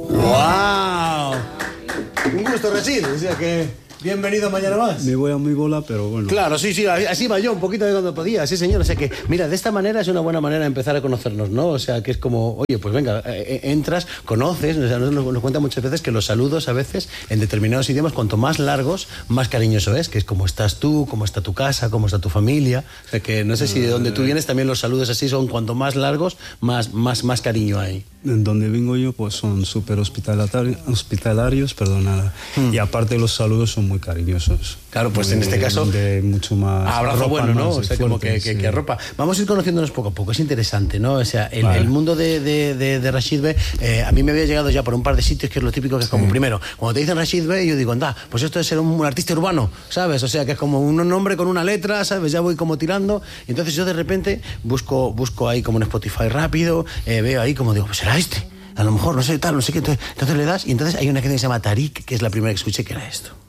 ¡Wow! Un gusto, Rachid. O sea que... Bienvenido mañana más. Me voy a mi bola, pero bueno. Claro, sí, así va yo, un poquito de cuando podía, sí señor. O sea que, mira, de esta manera es una buena manera de empezar a conocernos, ¿no? O sea, que es como, oye, pues venga, entras, conoces, o sea, nos cuenta muchas veces que los saludos a veces en determinados idiomas, cuanto más largos, más cariñoso es, que es como estás tú, cómo está tu casa, cómo está tu familia. O sea que no sé si de donde tú vienes también los saludos así son cuanto más largos, más cariño hay. En donde vengo yo, pues son súper hospitalarios, perdonada. Y aparte los saludos son muy cariñosos. Claro, pues en este caso... De mucho más... Abrazo bueno, ¿no? O sea, como que arropa. Vamos a ir conociéndonos poco a poco, es interesante, ¿no? O sea, el mundo de Rachid Bey, a mí me había llegado ya por un par de sitios, que es lo típico, que es como, primero, cuando te dicen Rachid Bey, yo digo, anda, pues esto es ser un artista urbano, ¿sabes? O sea, que es como un nombre con una letra, ¿sabes? Ya voy como tirando. Y entonces yo de repente busco ahí como un Spotify rápido, veo ahí como digo, pues será este. A lo mejor, no sé, tal, no sé qué. Entonces le das y entonces hay una canción que se llama Tarik, que es la primera que escuché, que era esto.